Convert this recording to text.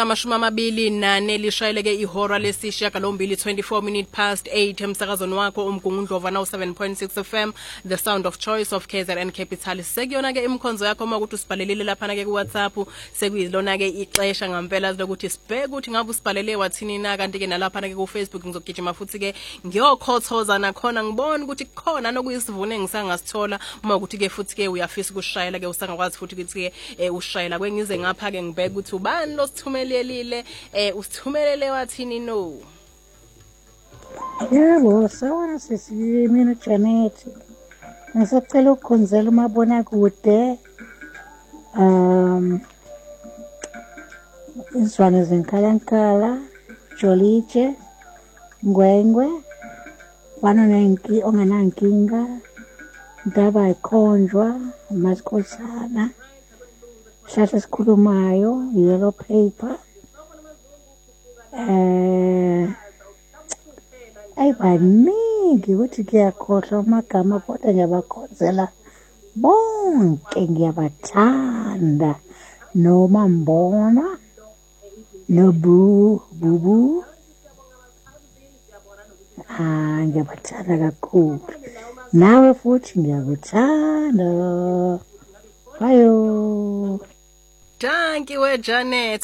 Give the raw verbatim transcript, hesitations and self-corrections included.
Amashumi amabili nane lishayeleke ihora lesishiyagalombili twenty-four minutes past eight emsakazweni wakho umgungundlova naw seven point six F M the sound of choice of K Z N Capital. Sekuyona ke imkhonzo yakho uma ukuthi usibhalelile lapha na ke ku WhatsApp sekuyilona ke ixesha ngampela lokuthi sibheke ukuthi ngabe usibhalele wathini na kanti ke nalapha na ke ku Facebook ngizogijima futhi ke ngiyokhothoza nakhona ngibona ukuthi khona nokuyisivune ngisangasithola uma ukuthi ke futhi ke uyafisa ukushayela ke usangakwazi futhi ukuthi ke ushayela kwengize ngapha ke ngibheke ukuthi ubani lo sithumele lelile eh usithumelele wathini no. Yebo, sawona sisi mina Janet. Ngisacela ukukhonzela umabona kude. Um Izwane zenkalankala, Jolije, Ngwengwe, bana nenki onganankinga, ndaba ikhonjwa, Masikhosana. Hlahla sikhulumayo, Yellow Paper. Eh ayibaningi ukuthi kuyakhohlwa amagama kodwa ngiyabakhonzela bonke, ngiyabathanda. Noma Mbona, Nobu Bubu, ah ngiyabathanda kakhulu. Nawe futhi ngiyakuthanda. Hayo. Thank you we Janet.